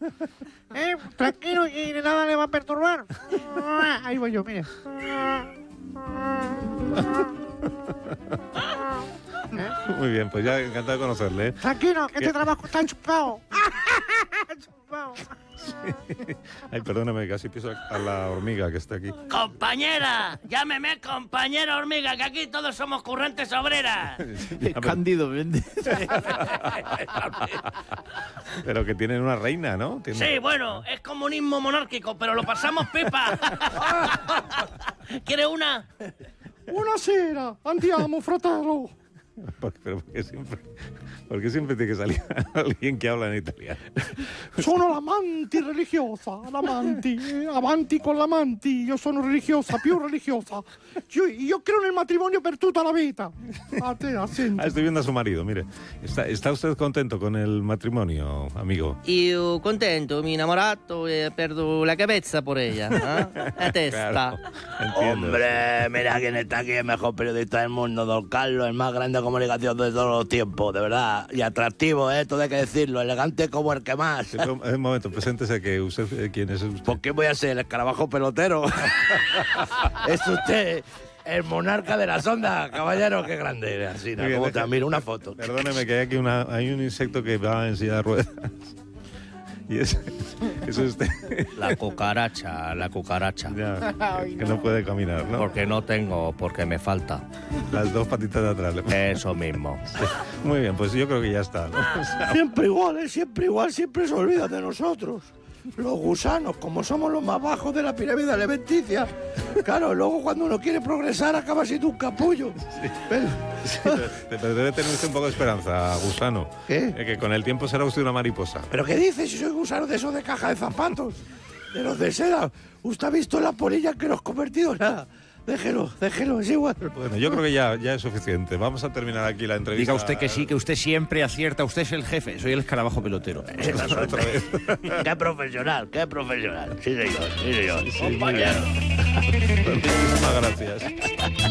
Tranquilo y nada le va a perturbar. Ahí voy yo, mire. Muy bien, pues ya encantado de conocerle, ¿eh? Tranquilo, que este trabajo está chupado. Chupado. Ay, perdóname, casi piso a la hormiga que está aquí. Compañera, llámeme compañera hormiga, que aquí todos somos currantes obreras. Cándido, vende. Pero que tienen una reina, ¿no? Sí, bueno, es comunismo monárquico, pero lo pasamos pipa. ¿Quieres una? Buonasera, andiamo, fratello. Pero ¿por qué siempre tiene que salir alguien que habla en italiano? Sono l'amanti religiosa, avanti con l'amanti, io sono religiosa, più religiosa. Io creo nel matrimonio per tutta la vita. Estoy viendo a su marido, mire. ¿Está usted contento con el matrimonio, amigo? Io contento, mi innamorato e perdo la cabeza por ella, ¿eh? La testa. Claro, entiendo. Hombre, mira quién está aquí, el mejor periodista del mundo, don Carlos, el más grande de comunicación de todos los tiempos, de verdad. Y atractivo, todo hay que decirlo, elegante como el que más. Sí, un momento, preséntese, que usted, ¿quién es usted? ¿Por qué voy a ser el escarabajo pelotero? Es usted el monarca de las ondas, caballero, qué grande. Así, ¿no? ¿Cómo te admiro? Una foto. Perdóneme, que hay aquí hay un insecto que va en silla de ruedas. Y eso es usted. La cucaracha. Ya, que no puede caminar, ¿no? Porque no tengo, porque me falta. Las dos patitas de atrás. Eso mismo. Sí. Muy bien, pues yo creo que ya está, ¿no? O sea, Siempre igual, siempre se olvida de nosotros. Los gusanos, como somos los más bajos de la pirámide alimenticia. Claro, luego cuando uno quiere progresar acaba siendo un capullo. pero debe tener usted un poco de esperanza, gusano. ¿Qué? Que con el tiempo será usted una mariposa. ¿Pero qué dices si soy gusano de esos de caja de zapatos? De los de seda. ¿Usted ha visto la polilla en que los he convertido? Nada. Déjelo, es igual. Bueno, yo creo que ya es suficiente. Vamos a terminar aquí la entrevista. Diga usted que sí, que usted siempre acierta. Usted es el jefe, soy el escarabajo pelotero. Otra vez. Qué profesional. Sí, señor. Sí, muy bien. Muchísimas gracias.